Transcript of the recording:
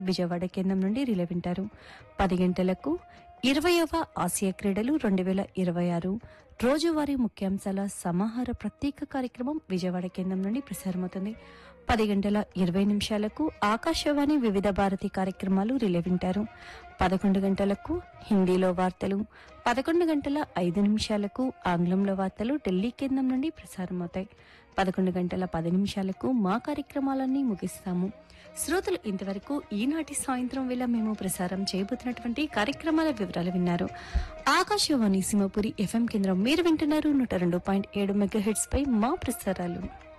విజయవాడ కేంద్రం నుండి రిలే వింటారు. 10 గంటలకు 20వ ఆసియా క్రీడలు 2026 రోజువారీ ముఖ్యాంశాల సమాహార ప్రత్యేక కార్యక్రమం విజయవాడ కేంద్రం నుండి ప్రసారమవుతుంది. 10 గంటల 20 నిమిషాలకు ఆకాశవాణి వివిధ భారతి కార్యక్రమాలు రిలే వింటారు. 11 గంటలకు హిందీలో వార్తలు, 11 గంటల 5 నిమిషాలకు ఆంగ్లంలో వార్తలు ఢిల్లీ కేంద్రం నుండి ప్రసారమవుతాయి. 11 గంటల 10 నిమిషాలకు మా కార్యక్రమాలన్నీ ముగిస్తాము. శ్రోతలు ఇంతవరకు ఈనాటి సాయంత్రం వేళ మేము ప్రసారం చేయబోతున్నటువంటి కార్యక్రమాల వివరాలు విన్నారు. ఆకాశవాణి సింహపురి FM కేంద్రం మీరు వింటున్నారు 102.7 మెగాహెర్ట్జ్ పై మా ప్రసారాలు.